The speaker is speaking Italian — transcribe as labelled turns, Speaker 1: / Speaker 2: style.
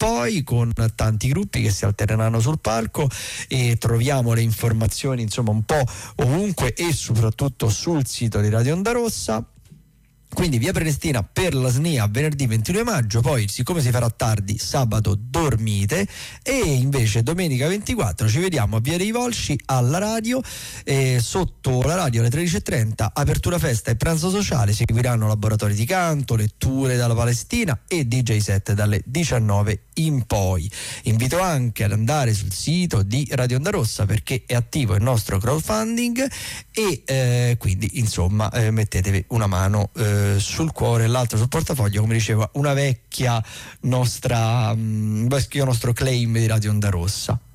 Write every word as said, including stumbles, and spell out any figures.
Speaker 1: poi, con tanti gruppi che si alterneranno sul palco, e troviamo le informazioni insomma un po' ovunque e soprattutto sul sito di Radio Onda Rossa. Quindi via Prenestina per la S N I A venerdì ventidue maggio, poi siccome si farà tardi sabato dormite, e invece domenica ventiquattro ci vediamo a via dei Volsci alla radio, eh, sotto la radio alle tredici e trenta, apertura festa e pranzo sociale, seguiranno laboratori di canto, letture dalla Palestina e D J set dalle diciannove in poi. Invito anche ad andare sul sito di Radio Onda Rossa perché è attivo il nostro crowdfunding e eh, quindi insomma eh, mettetevi una mano eh, sul cuore e l'altro sul portafoglio, come diceva una vecchia nostra mh, vecchio nostro claim di Radio Onda Rossa.